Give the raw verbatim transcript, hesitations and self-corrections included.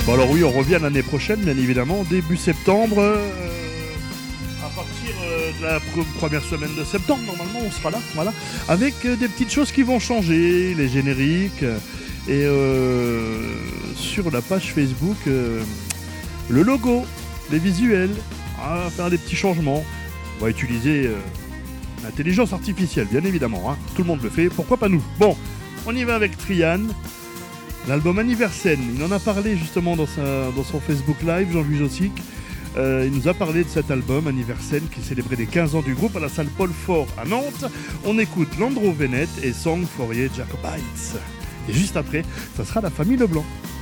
Bon alors oui, on revient l'année prochaine, bien évidemment, début septembre. Euh, à partir euh, de la pr- première semaine de septembre, normalement, on sera là, voilà, avec euh, des petites choses qui vont changer, les génériques euh, et euh, sur la page Facebook, euh, le logo, les visuels, on va faire des petits changements. On va utiliser euh, l'intelligence artificielle, bien évidemment, hein. Tout le monde le fait, pourquoi pas nous? Bon, on y va avec Trian. L'album Anniversaire, il en a parlé justement dans, sa, dans son Facebook Live, Jean-Louis Jossic. Euh, il nous a parlé de cet album Anniversaire qui célébrait les quinze ans du groupe à la salle Paul Fort à Nantes. On écoute Landro Venette et Song for Ye Jacobites. Et juste après, ça sera la famille Leblanc.